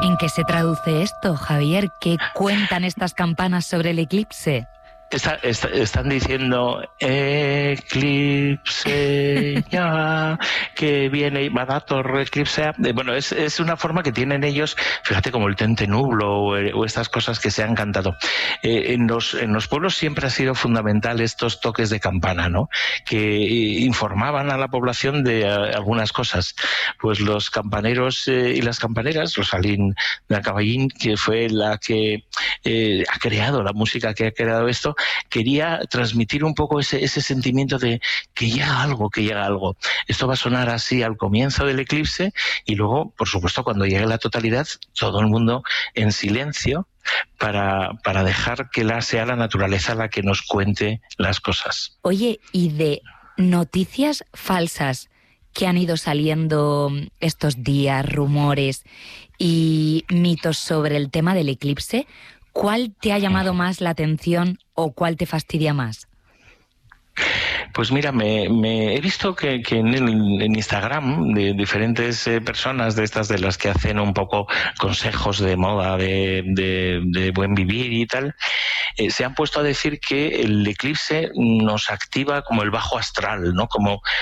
¿En qué se traduce esto, Javier? ¿Qué cuentan estas campanas sobre el eclipse? Están diciendo eclipse ya, que viene Madator, eclipse. Bueno, es una forma que tienen ellos, fíjate, como el Tente Nublo o estas cosas que se han cantado. En los pueblos siempre ha sido fundamental estos toques de campana, ¿no? Que informaban a la población de algunas cosas. Pues los campaneros y las campaneras, Rosalín de Acaballín, que fue la que ha creado la música que ha creado esto, quería transmitir un poco ese sentimiento de que llega algo. Esto va a sonar así al comienzo del eclipse y luego, por supuesto, cuando llegue la totalidad, todo el mundo en silencio para dejar que sea la naturaleza la que nos cuente las cosas. Oye, ¿y de noticias falsas que han ido saliendo estos días, rumores y mitos sobre el tema del eclipse? ¿Cuál te ha llamado más la atención o cuál te fastidia más? Pues mira, me he visto que en Instagram de diferentes personas de estas de las que hacen un poco consejos de moda, de buen vivir y tal, se han puesto a decir que el eclipse nos activa como el bajo astral, ¿no? Como